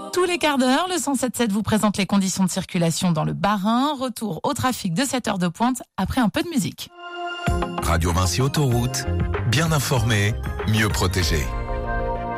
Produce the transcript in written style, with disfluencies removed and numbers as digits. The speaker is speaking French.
Tous les quarts d'heure, le 107.7 vous présente les conditions de circulation dans le Bas-Rhin. Retour au trafic de cette heure de pointe après un peu de musique. Radio Vinci Autoroute, bien informé, mieux protégé.